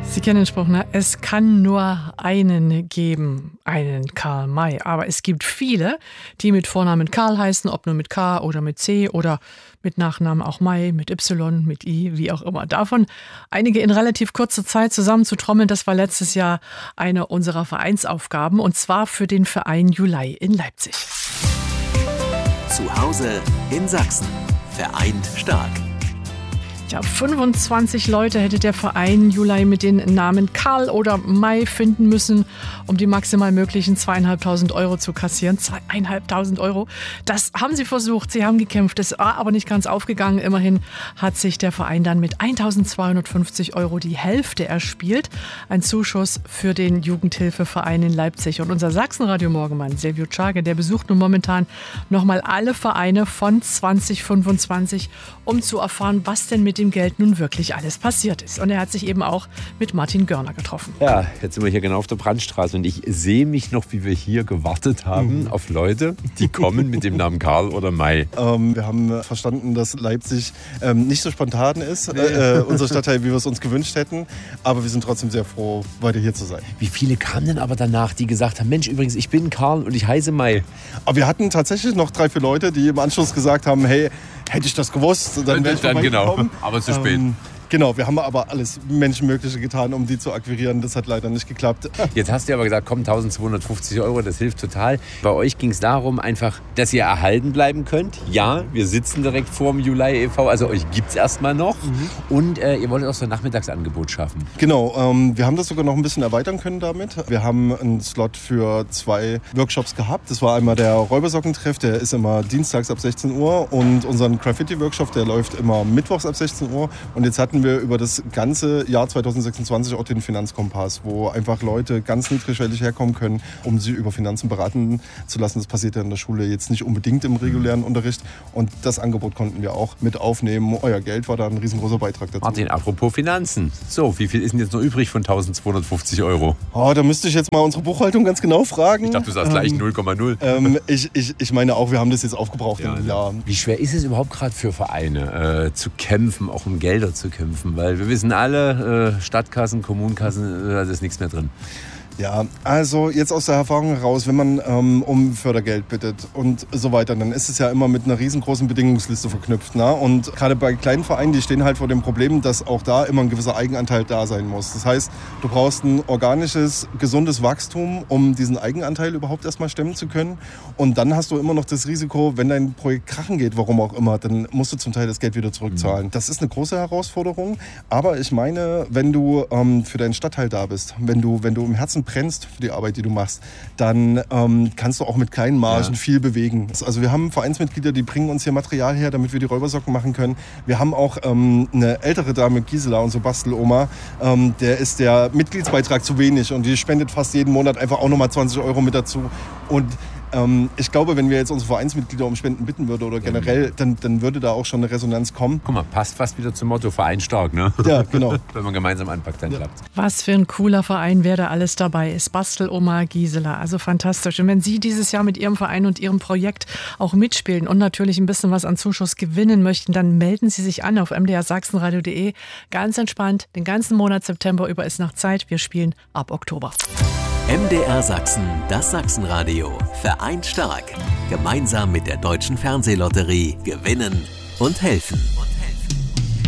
Sie kennen den Spruch, ne? Es kann nur einen geben, einen Karl May. Aber es gibt viele, die mit Vornamen Karl heißen, ob nur mit K oder mit C oder mit Nachnamen auch May, mit Y, mit I, wie auch immer. Davon einige in relativ kurzer Zeit zusammenzutrommeln, das war letztes Jahr eine unserer Vereinsaufgaben, und zwar für den Verein Julai in Leipzig. Zu Hause in Sachsen. Vereint stark. Ja, 25 Leute hätte der Verein Julai mit den Namen Karl oder May finden müssen, um die maximal möglichen 2.500 Euro zu kassieren. 2.500 Euro. Das haben sie versucht, sie haben gekämpft. Das war aber nicht ganz aufgegangen. Immerhin hat sich der Verein dann mit 1.250 Euro die Hälfte erspielt. Ein Zuschuss für den Jugendhilfeverein in Leipzig. Und unser Sachsenradio-Morgenmann Silvio Czage, der besucht nun momentan nochmal alle Vereine von 2025, um zu erfahren, was denn mit dem Geld nun wirklich alles passiert ist. Und er hat sich eben auch mit Martin Görner getroffen. Ja, jetzt sind wir hier genau auf der Brandstraße und ich sehe mich noch, wie wir hier gewartet haben auf Leute, die kommen mit dem Namen Karl oder May. Wir haben verstanden, dass Leipzig nicht so spontan ist, unser Stadtteil, wie wir es uns gewünscht hätten. Aber wir sind trotzdem sehr froh, weiter hier zu sein. Wie viele kamen denn aber danach, die gesagt haben, Mensch, übrigens, ich bin Karl und ich heiße May? Aber wir hatten tatsächlich noch 3, 4 Leute, die im Anschluss gesagt haben, hey, hätte ich das gewusst, dann wäre ich vorbeigekommen. Genau, aber zu spät. Genau, wir haben aber alles Menschenmögliche getan, um die zu akquirieren. Das hat leider nicht geklappt. Jetzt hast du aber gesagt, komm, 1.250 Euro, das hilft total. Bei euch ging es darum einfach, dass ihr erhalten bleiben könnt. Ja, wir sitzen direkt vor dem Julai e.V., also euch gibt es erstmal noch. Und ihr wolltet auch so ein Nachmittagsangebot schaffen. Genau, wir haben das sogar noch ein bisschen erweitern können damit. Wir haben einen Slot für 2 Workshops gehabt. Das war einmal der Räubersockentreff, der ist immer dienstags ab 16 Uhr. Und unseren Graffiti-Workshop, der läuft immer mittwochs ab 16 Uhr. Und jetzt hatten wir über das ganze Jahr 2026 auch den Finanzkompass, wo einfach Leute ganz niedrigschwellig herkommen können, um sie über Finanzen beraten zu lassen. Das passiert ja in der Schule jetzt nicht unbedingt im regulären Unterricht. Und das Angebot konnten wir auch mit aufnehmen. Euer Geld war da ein riesengroßer Beitrag dazu. Martin, apropos Finanzen. So, wie viel ist denn jetzt noch übrig von 1.250 Euro? Oh, da müsste ich jetzt mal unsere Buchhaltung ganz genau fragen. Ich dachte, du sagst gleich 0,0. Ich meine auch, wir haben das jetzt aufgebraucht in einem Jahr. Wie schwer ist es überhaupt gerade für Vereine zu kämpfen, auch um Gelder zu kämpfen? Weil wir wissen alle, Stadtkassen, Kommunenkassen, da ist nichts mehr drin. Ja, also jetzt aus der Erfahrung heraus, wenn man um Fördergeld bittet und so weiter, dann ist es ja immer mit einer riesengroßen Bedingungsliste verknüpft. Ne? Und gerade bei kleinen Vereinen, die stehen halt vor dem Problem, dass auch da immer ein gewisser Eigenanteil da sein muss. Das heißt, du brauchst ein organisches, gesundes Wachstum, um diesen Eigenanteil überhaupt erstmal stemmen zu können. Und dann hast du immer noch das Risiko, wenn dein Projekt krachen geht, warum auch immer, dann musst du zum Teil das Geld wieder zurückzahlen. Das ist eine große Herausforderung. Aber ich meine, wenn du für deinen Stadtteil da bist, wenn du im Herzen brennst für die Arbeit, die du machst, dann kannst du auch mit kleinen Margen viel bewegen. Also wir haben Vereinsmitglieder, die bringen uns hier Material her, damit wir die Räubersocken machen können. Wir haben auch eine ältere Dame, Gisela, unsere Basteloma, der ist der Mitgliedsbeitrag zu wenig und die spendet fast jeden Monat einfach auch nochmal 20 Euro mit dazu. Und ich glaube, wenn wir jetzt unsere Vereinsmitglieder um Spenden bitten würden oder generell, dann würde da auch schon eine Resonanz kommen. Guck mal, passt fast wieder zum Motto Verein stark, ne? Ja, genau. Wenn man gemeinsam anpackt, dann klappt. Was für ein cooler Verein, wer da alles dabei ist. Basteloma Gisela, also fantastisch. Und wenn Sie dieses Jahr mit Ihrem Verein und Ihrem Projekt auch mitspielen und natürlich ein bisschen was an Zuschuss gewinnen möchten, dann melden Sie sich an auf mdrsachsenradio.de. Ganz entspannt, den ganzen Monat September über ist noch Zeit. Wir spielen ab Oktober. MDR Sachsen, das Sachsenradio. Vereint stark. Gemeinsam mit der Deutschen Fernsehlotterie gewinnen und helfen.